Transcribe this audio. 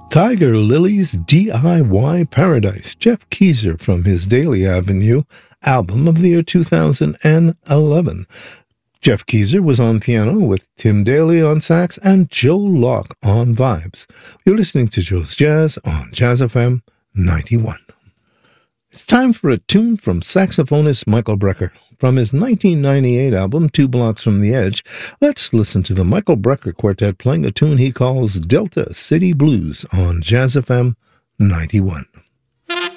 Tiger Lily's DIY Paradise, Jeff Keezer from his Daly Avenue album of the year 2011. Jeff Keezer was on piano with Tim Daly on sax and Joe Locke on vibes. You're listening to Joe's Jazz on Jazz FM 91. It's time for a tune from saxophonist Michael Brecker. From his 1998 album, Two Blocks from the Edge, let's listen to the Michael Brecker Quartet playing a tune he calls Delta City Blues on Jazz FM 91.